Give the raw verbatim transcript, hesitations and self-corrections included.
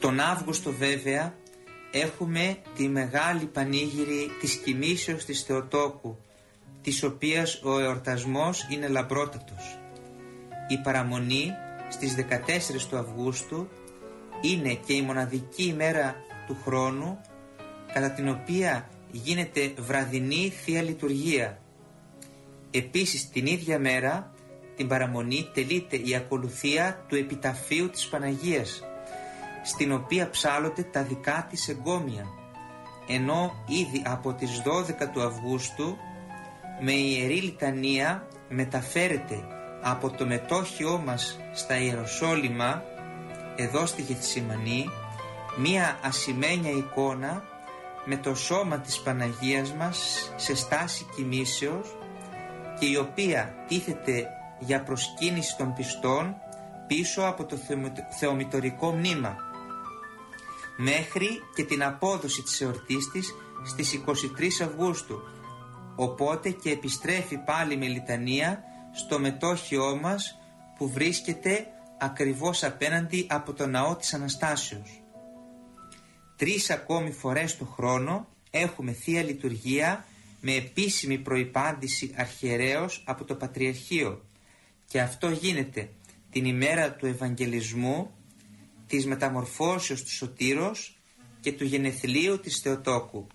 Τον Αύγουστο βέβαια έχουμε τη μεγάλη πανήγυρη της κοιμήσεως της Θεοτόκου, της οποίας ο εορτασμός είναι λαμπρότατος. Η παραμονή στις δεκατέσσερις του Αυγούστου είναι και η μοναδική ημέρα του χρόνου κατά την οποία γίνεται βραδινή Θεία Λειτουργία. Επίσης την ίδια μέρα, την παραμονή, τελείται η ακολουθία του επιταφείου της Παναγίας, στην οποία ψάλλονται τα δικά της εγκόμια, ενώ ήδη από τις δώδεκα του Αυγούστου με ιερή λιτανία μεταφέρεται από το μετόχιό μας στα Ιεροσόλυμα, εδώ στη Γεθσιμανή, μία ασημένια εικόνα με το σώμα της Παναγίας μας σε στάση κοιμήσεως και η οποία τίθεται για προσκύνηση των πιστών πίσω από το θεομητορικό μνήμα, μέχρι και την απόδοση της εορτής της στις εικοστή τρίτη Αυγούστου, οπότε και επιστρέφει πάλι με λιτανία στο μετόχιό μας που βρίσκεται ακριβώς απέναντι από το ναό της Αναστάσεως. Τρεις ακόμη φορές το χρόνο έχουμε Θεία Λειτουργία με επίσημη προϋπάντηση αρχιερέως από το Πατριαρχείο, και αυτό γίνεται την ημέρα του Ευαγγελισμού, της μεταμορφώσεως του Σωτήρος και του γενεθλίου της Θεοτόκου.